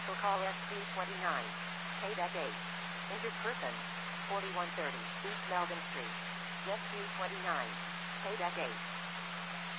Vehicle call SC29. Payback 8. Injured person. 4130 East Melvin Street. SC29. Payback 8.